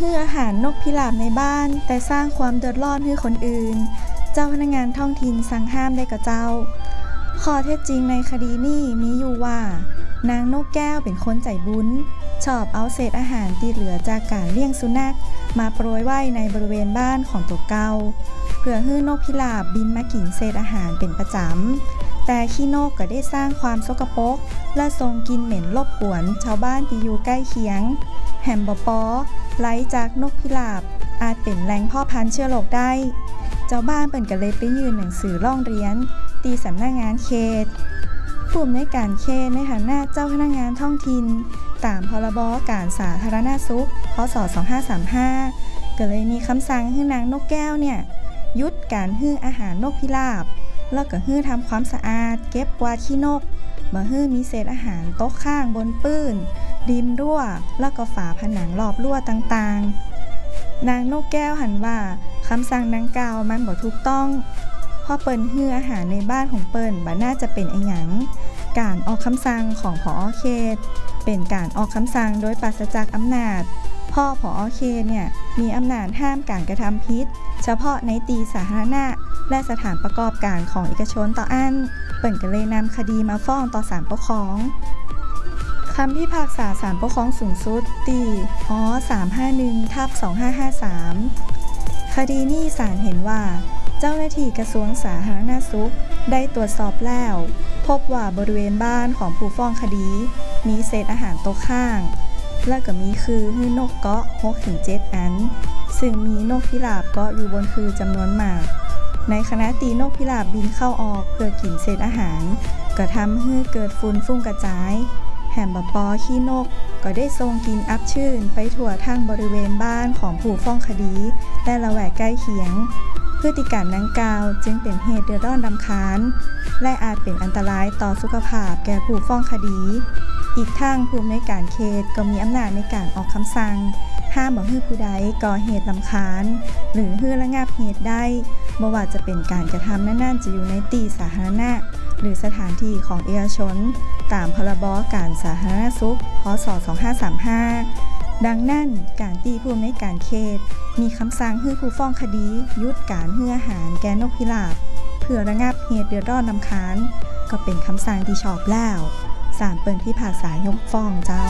ฮืออาหารนกพิราบในบ้านแต่สร้างความเดือดร้อนให้คนอื่นเจ้าพนักงานท้องถิ่นสั่งห้ามได้กับเจ้าข้อเท็จจริงในคดีนี้มีอยู่ว่านางนกแก้วเป็นคนใจบุญชอบเอาเศษอาหารที่เหลือจากการเลี้ยงสุนัขมาโปรยไว้ในบริเวณบ้านของตัวเก่าเพื่อให้นกพิราบบินมากินเศษอาหารเป็นประจำแต่ขี้นกก็ได้สร้างความสกปรกและทรงกินเหม็นรบกวนชาวบ้านที่อยู่ใกล้เคียงแฮมบอปอไหลจากนกพิราบอาจเป็นแหล่งเพาะพันธุ์เชื้อโรคได้เจ้าบ้านเปิ่นก็เลยไปยื่นหนังสือร้องเรียนตีสำนักงานเขตผู้อำนวยการเขตในฐานะเจ้าพนักงานท้องถิ่นตามพรบการสาธารณสุขพ.ศ. 2535ก็เลยมีคำสั่งให้นางนกแก้วเนี่ยหยุดการฮื้ออาหารนกพิราบแล้วก็ฮื้อทำความสะอาดเก็บกวาดขี้นกบ่ฮื้อมีเศษอาหารตกข้างบนปื้นริมรั้วแล้วก็ฝาผนังรอบรั้วต่างๆนางนกแก้วหันว่าคำสั่งดังกล่าวมันบ่ถูกต้องเพราะเปิ้นฮื้ออาหารในบ้านของเปิ้นบ่น่าจะเป็นอิหยังการออกคำสั่งของผอ.เขตเป็นการออกคำสั่งโดยปราศจากอำนาจพ่อผอ.เขตเนี่ยมีอำนาจห้ามการกระทำผิดเฉพาะในที่สาธารณะและสถานประกอบการของเอกชนต่ออันเปิ้นก็เลยนำคดีมาฟ้องต่อศาลปกครองคำพิพากษาศาลปกครองสูงสุดที่อ351/2553คดีนี้ศาลเห็นว่าเจ้าหน้าที่กระทรวงสาธารณสุขได้ตรวจสอบแล้วพบว่าบริเวณบ้านของผู้ฟ้องคดีมีเศษอาหารตกข้างและก็มีคือฮื้อนกเกาะ 6-7 อันซึ่งมีนกพิราบเกาะอยู่บนคือจำนวนมากในขณะที่นกพิราบบินเข้าออกเพื่อกินเศษอาหารก็ทำให้เกิดฝุ่นฟุ้งกระจายแฮมบอปอขี้นกก็ได้ทรงกินอับชื้นไปทั่วทั้งบริเวณบ้านของผู้ฟ้องคดีและละแวกใกล้เคียงพฤติการดังกล่าวจึงเป็นเหตุเดือดร้อนรำคาญและอาจเป็นอันตรายต่อสุขภาพแก่ผู้ฟ้องคดีอีกทั้งผู้อำนวยการเขตก็มีอำนาจในการออกคำสั่งห้ามบ่ให้ผู้ใดก่อเหตุรำคาญหรือให้ระงับเหตุได้บ่ว่าจะเป็นการกระทำนั้นๆจะอยู่ในที่สาธารณะหรือสถานที่ของเอกชนตามพรบการสาธารณสุขพ.ศ. 2535ดังนั้นการที่ผู้อำนวยการเขตมีคำสั่งให้ผู้ฟ้องคดีหยุดการฮื้ออาหารแก่นกพิราบเพื่อระงับเหตุเดือดร้อนรำคาญก็เป็นคำสั่งที่ชอบแล้วศาลเปิ่นพิพากษายกฟ้องเจ้า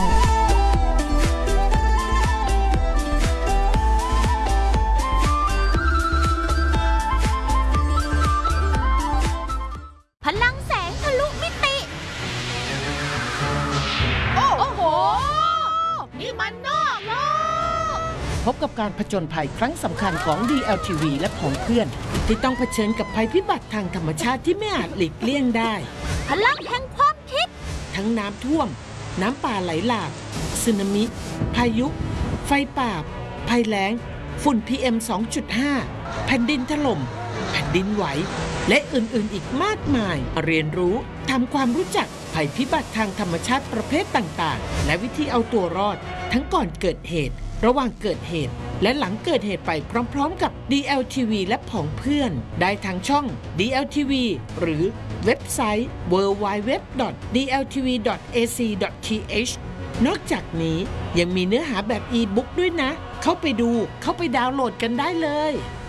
พลังแสงทะลุมิติโอ้โหนี่มันนอกโลกพบกับการผจญภัยครั้งสำคัญของ DLTV และของเพื่อนที่ต้องเผชิญกับภัยพิบัติทางธรรมชาติที่ไม่อาจหลีกเลี่ยงได้พลังแห่งความคิดทั้งน้ำท่วมน้ำป่าไหลหลากสึนามิพายุไฟป่าภัยแล้งฝุ่น PM 2.5 แผ่นดินถล่มแผ่นดินไหวและอื่นๆอีกมากมายเรียนรู้ทำความรู้จักภัยพิบัติทางธรรมชาติประเภทต่างๆและวิธีเอาตัวรอดทั้งก่อนเกิดเหตุระหว่างเกิดเหตุและหลังเกิดเหตุไปพร้อมๆกับ DLTV และผองเพื่อนได้ทางช่อง DLTV หรือเว็บไซต์ www.dltv.ac.th นอกจากนี้ยังมีเนื้อหาแบบอีบุ๊กด้วยนะเข้าไปดูเข้าไปดาวน์โหลดกันได้เลย